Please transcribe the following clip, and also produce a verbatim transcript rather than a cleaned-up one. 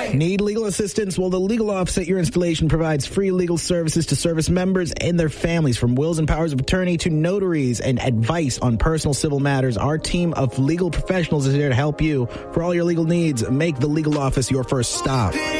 Need legal assistance? Well, the legal office at your installation provides free legal services to service members and their families, from wills and powers of attorney to notaries and advice on personal civil matters. Our team of legal professionals is here to help you. For all your legal needs, make the legal office your first stop.